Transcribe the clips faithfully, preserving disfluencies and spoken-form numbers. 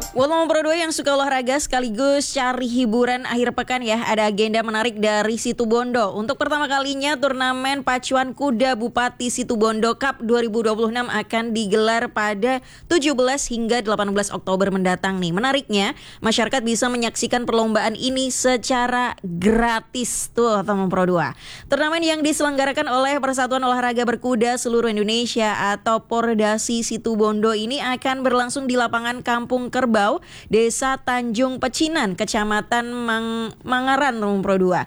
Buat Mama Pro dua yang suka olahraga sekaligus cari hiburan akhir pekan ya, ada agenda menarik dari Situbondo. Untuk pertama kalinya turnamen pacuan kuda Bupati Situbondo Cup dua ribu dua puluh enam akan digelar pada tujuh belas hingga delapan belas Oktober mendatang nih. Menariknya, masyarakat bisa menyaksikan perlombaan ini secara gratis tuh Mama Pro dua. Turnamen yang diselenggarakan oleh Persatuan Olahraga Berkuda Seluruh Indonesia atau Pordasi Situbondo ini akan berlangsung di lapangan Kampung Kerbau, Desa Tanjung Pecinan, Kecamatan Mang Mangaran, Pro dua.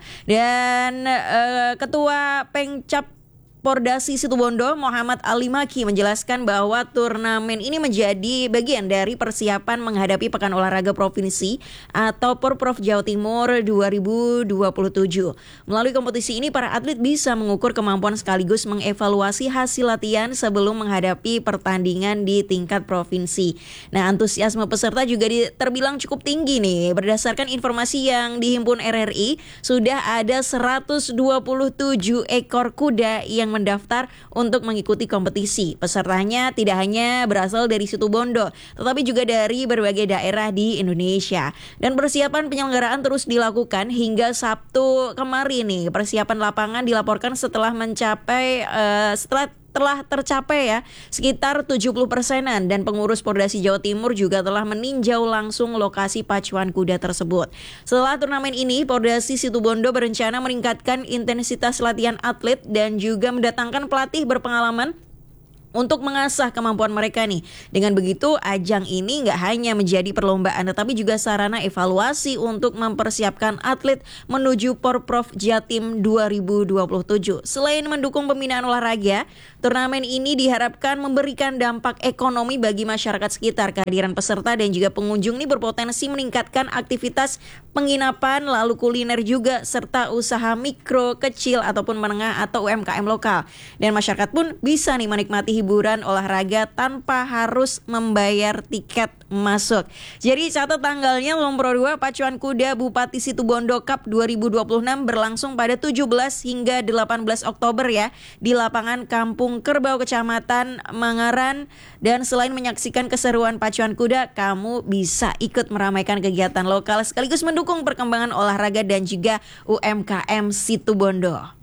Dan uh, Ketua Pengcap Pordasi Situbondo Muhammad Ali Maki menjelaskan bahwa turnamen ini menjadi bagian dari persiapan menghadapi Pekan Olahraga Provinsi atau Porprov Jawa Timur dua ribu dua puluh tujuh. Melalui kompetisi ini para atlet bisa mengukur kemampuan sekaligus mengevaluasi hasil latihan sebelum menghadapi pertandingan di tingkat provinsi. Nah, antusiasme peserta juga di, terbilang cukup tinggi nih. Berdasarkan informasi yang dihimpun R R I, sudah ada seratus dua puluh tujuh ekor kuda yang mendaftar untuk mengikuti kompetisi. Pesertanya tidak hanya berasal dari Situbondo, tetapi juga dari berbagai daerah di Indonesia. Dan persiapan penyelenggaraan terus dilakukan hingga Sabtu kemarin nih. Persiapan lapangan dilaporkan setelah mencapai uh, setelah telah tercapai ya sekitar tujuh puluh persenan, dan pengurus Pordasi Jawa Timur juga telah meninjau langsung lokasi pacuan kuda tersebut. Setelah turnamen ini, Pordasi Situbondo berencana meningkatkan intensitas latihan atlet dan juga mendatangkan pelatih berpengalaman untuk mengasah kemampuan mereka nih. Dengan begitu, ajang ini nggak hanya menjadi perlombaan, tetapi juga sarana evaluasi untuk mempersiapkan atlet menuju Porprov Jatim dua ribu dua puluh tujuh. Selain mendukung pembinaan olahraga, turnamen ini diharapkan memberikan dampak ekonomi bagi masyarakat sekitar. Kehadiran peserta dan juga pengunjung ini berpotensi meningkatkan aktivitas penginapan, lalu kuliner juga, serta usaha mikro, kecil, ataupun menengah atau U M K M lokal. Dan masyarakat pun bisa nih menikmati hiburan olahraga tanpa harus membayar tiket masuk. Jadi catat tanggalnya Mama Pro dua, pacuan kuda Bupati Situbondo Cup dua ribu dua puluh enam berlangsung pada tujuh belas hingga delapan belas Oktober ya, di lapangan Kampung Kerbau, Kecamatan Mangaran. Dan selain menyaksikan keseruan pacuan kuda, kamu bisa ikut meramaikan kegiatan lokal sekaligus mendukung perkembangan olahraga dan juga U M K M Situbondo.